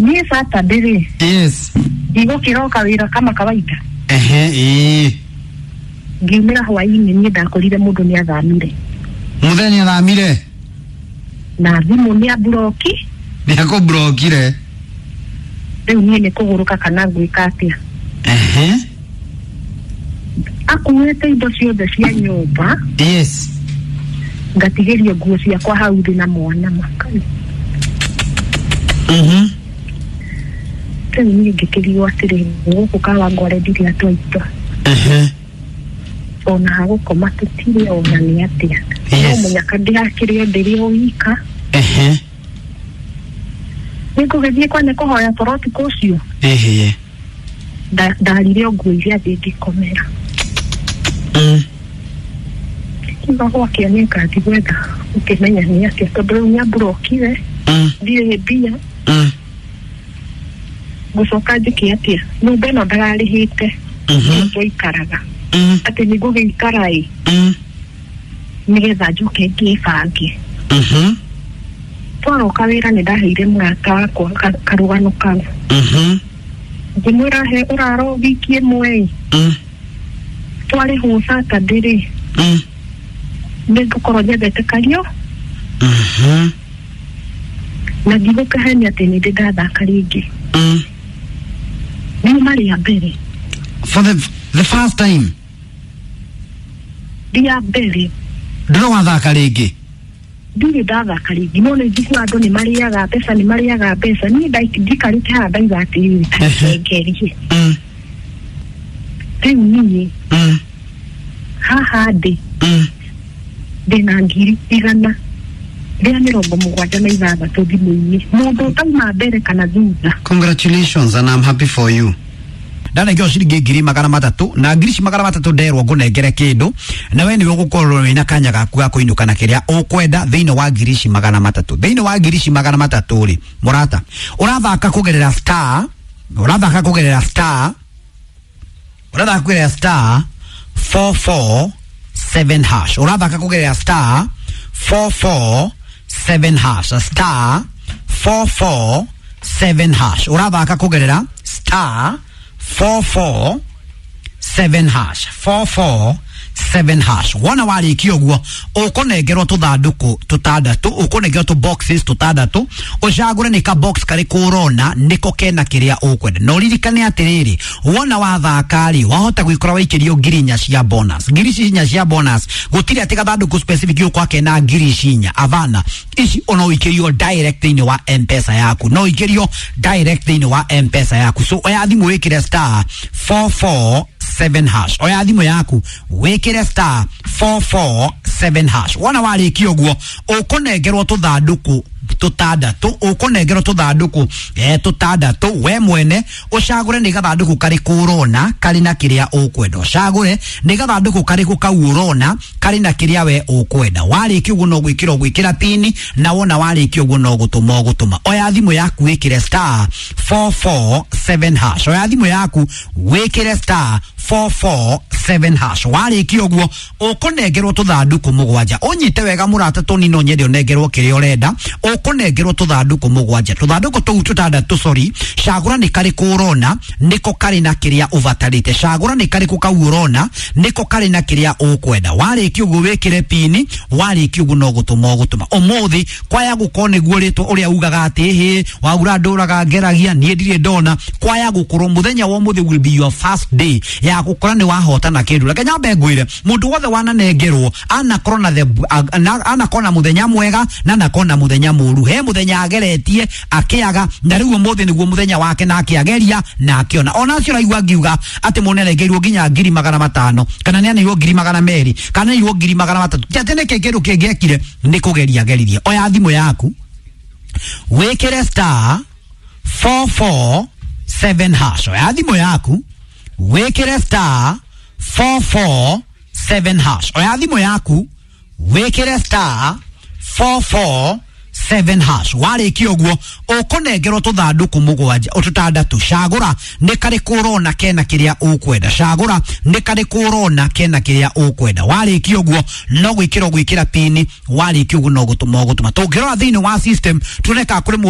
Ni Saturday. Yes. Digo kiroka wira kama kawaida. Ngimira hwaini ni ndakorire mundu ni athamire. Muthenya athamire. Na thimu ni abroki. Ni akobrokire. Riu ni kuguruka kana gwika atia. Akuwete indo ciothe cia nyumba. Yes. Ngatigeria nguo ciakwa hau thi na mwana makani. Riu ni ngikiriwa atiri guku kawa ngore ndiri atwaito. Ona hagukoma tutire ona ni atia. No munyaka ndihakire ndiri oika. Niko gethie kwane kuhoya toroti kucio. Ndarire nguo iria ngikomera. Kiba kwa kianika tigwetha ukimenya ni atia tondu nya brokire. Ndire bia. Gucoka njiki atia. Nyumba ino ndararihite. Twaikaraga. Ati niguo gikarai. Nigetha njuke ngibange. Twaroka wira ni ndaheire murata wakwa karugano kau. Ngimwira he uraro wiki imwe. Twari ho Saturday. Nigukorwo njethete kario. Na ngigoka heni ati ni ndathaka ringi. Ni mari ya mbere. For the first time. Dia mbere. Ndino wathaka ringi. Ndiri ndathaka ringi. No ngiku andu ni mariaga pesa ni ndikarite ha ndaiga ati ngeri. Tini. Haha ndi. Ndina ngiri igana. Ndia mirongo mugwanja na ithathatũ thimu-inĩ. Mũndũ utauma mbere kana thutha. Congratulations and I'm happy for you. Ndana ngio ciringi ngiri magana matatũ na ngiri ci magana matatũ nderwo ngunengere kindu na we niwe gukorwo wina kanya gaku ga kuinuka na kiria ukwenda thiini wa ngiri ci magana matatũ thiini wa ngiri ci magana matatũ ri murata urathaka kugerera star 447 hash urathaka kugerera star 447 hash star 447 hash urathaka kugerera star 447 hash 447 hash wana wali kioguo ukonengerwo tuthanduku tutandatu ukonengerwo tu boxes tutandatu ucagure ni ka box kari kurona niko kena kiria ukwenda no ririkane atiriri wona wathakari wahota gwikora waikirio ngirinya cia bonus ngirinya cia bonus gutiri ati gathanduku specific yukwa kena ngirinya avana ici ono wikirio direct in wa M-Pesa yaku no wikirio direct in wa M-Pesa yaku so oya thimu wikire star 447 hash oya thimu yaku wikire star 447 hash wana wali kioguo ukonengerwo tuthanduku tutandatu ukonengerwo tuthanduku tutandatu we mwene ucagure ni gathanduku kari kurona kari na kiria ukwenda ucagure ni gathanduku kari kukaurona kari na kiria we ukwenda wali kioguo no gwikira pini na wona wali kioguo no gutuma oya thimu yaku wikire star 447 hash oya thimu yaku wikire star 447 hash wali kioguo ukonengerwo tuthanduku mugwanja unyite wega murata toni no nyende onengerwo kiria urenda ukonengerwo tuthanduku mugwanja tuthanduku tuu tutandatu cagura ni kari kurona niko kari na kiria uvatarite cagura ni kari kukaurona niko kari na kiria ukwenda wali kioguo wikire pini wali kioguo no gutuma umuthi kwaya gukone guoritwo uria ugaga ati hi wagura nduraga ngeragia nie ndire ndona kwaya gukorwo muthenya wa umuthi will be your first day ya gukora ni wahota na kindu reke nyambe ngwire mundu wothe wananengerwo anakona muthenya mwega na nakona muthenya muru he muthenya ageretie akiaga na riu umuthi niguo muthenya wake na akiageria na akiona ona cio raigua ngiuga ati munenengerwo nginya 500 kana ni anirwo 200 kana ni 300 jatene kindu kingekire ni kugeria geririe oya thimu yaku wikire star 447 hash oya thimu yaku wikire star 447 hash oya thimu yaku wikire star 447 hash wali kioguo ukonengerwo tuthanduku mugwanja ututandatu cagura ni kari kurona kena kiria ukwenda cagura ni kari kurona kena kiria ukwenda wali kioguo no gwikira pini wali kioguo no gutuma tungirora thiini wa system tuneka kuri